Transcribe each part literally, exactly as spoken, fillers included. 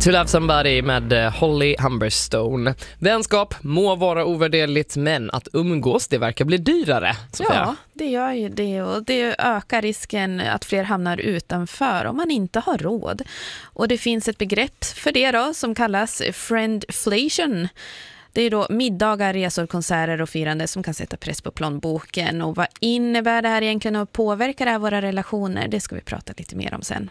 To Love Somebody med Holly Humberstone. Vänskap må vara ovärderligt, men att umgås, det verkar bli dyrare, Sofia. Ja, det gör ju det, och det ökar risken att fler hamnar utanför om man inte har råd. Och det finns ett begrepp för det då som kallas friendflation. Det är då middagar, resor, konserter och firande som kan sätta press på plånboken. Och vad innebär det här egentligen och påverkar det här våra relationer? Det ska vi prata lite mer om sen.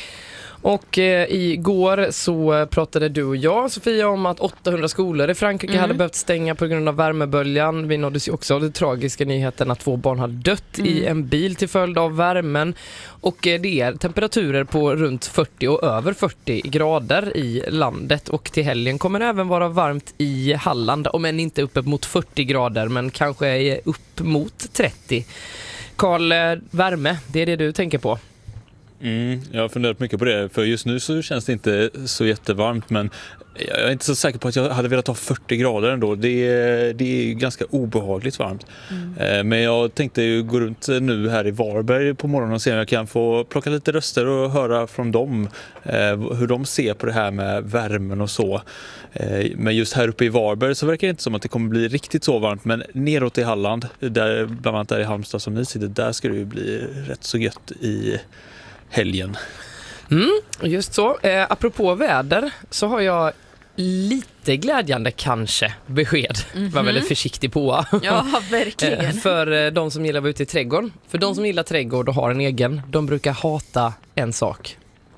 Och eh, igår så pratade du och jag, Sofia, om att åttahundra skolor i Frankrike mm. hade behövt stänga på grund av värmeböljan. Vi nåddes ju också av den tragiska nyheten att två barn hade dött mm. i en bil till följd av värmen. Och eh, det är temperaturer på runt fyrtio och över fyrtio grader i landet. Och till helgen kommer det även vara varmt i Halland, om än inte uppe mot fyrtio grader, men kanske upp mot trettio. Carl, eh, värme, det är det du tänker på? Mm, jag har funderat mycket på det, för just nu så känns det inte så jättevarmt, men jag är inte så säker på att jag hade velat ha fyrtio grader ändå. Det är, det är ganska obehagligt varmt. Mm. Men jag tänkte ju gå runt nu här i Varberg på morgonen och se om jag kan få plocka lite röster och höra från dem hur de ser på det här med värmen och så. Men just här uppe i Varberg så verkar det inte som att det kommer bli riktigt så varmt, men neråt i Halland, där, bland annat där i Halmstad som ni sitter, där ska det ju bli rätt så gött i helgen. Mm, just så. Eh, apropå väder så har jag lite glädjande kanske besked. Mm-hmm. Var väldigt försiktig på. Ja, verkligen. eh, för eh, de som gillar att vara ute i trädgården. För de som gillar trädgård och har en egen, de brukar hata en sak.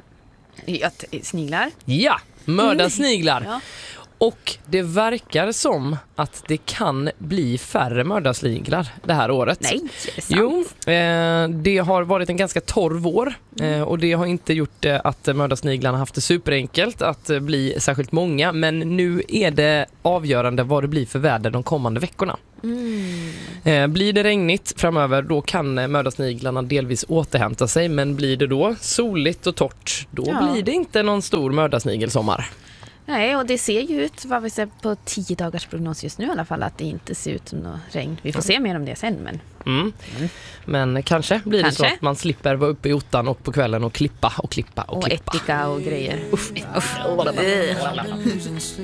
Ja, sniglar? Ja, mörda sniglar. Ja. Och det verkar som att det kan bli färre mördarsniglar det här året. Nej, det är sant. Jo, eh, det har varit en ganska torr vår eh, och det har inte gjort eh, att mördarsniglarna haft det superenkelt att eh, bli särskilt många. Men nu är det avgörande vad det blir för väder de kommande veckorna. Mm. Eh, blir det regnigt framöver, då kan eh, mördarsniglarna delvis återhämta sig. Men blir det då soligt och torrt, då ja. blir det inte någon stor mördarsnigelsommar. Nej, och det ser ju ut, vad vi ser på tio dagars prognos just nu i alla fall, att det inte ser ut som något regn. Vi får se mer om det sen, men... Mm. Mm. Men kanske blir kanske. det så att man slipper vara uppe i ottan och på kvällen och klippa och klippa och, och klippa. Och ättika och grejer. Uff, uff.